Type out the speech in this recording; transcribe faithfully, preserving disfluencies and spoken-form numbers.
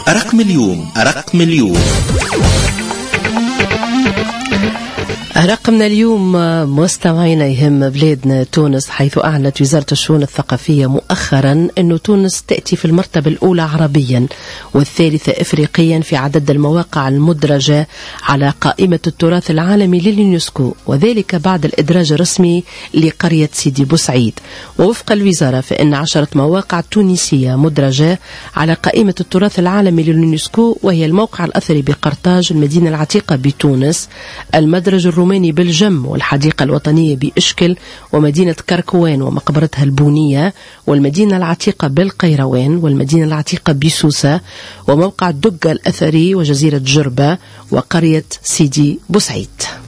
رقم اليوم رقم اليوم رقمنا اليوم مستمعينا يهم بلادنا تونس، حيث أعلنت وزارة الشؤون الثقافية مؤخرا أن تونس تأتي في المرتبة الأولى عربيا والثالثة إفريقيا في عدد المواقع المدرجة على قائمة التراث العالمي لليونسكو، وذلك بعد الإدراج الرسمي لقرية سيدي بوسعيد. ووفق الوزارة فإن عشرة مواقع تونسية مدرجة على قائمة التراث العالمي لليونسكو، وهي الموقع الأثري بقرطاج، المدينة العتيقة بتونس، المدرج الروماني بالجم، والحديقة الوطنية بإشكل، ومدينة كركوان ومقبرتها البونية، والمدينة العتيقة بالقيروان، والمدينة العتيقة بسوسة، وموقع الدقة الأثري، وجزيرة جربة، وقرية سيدي بوسعيد.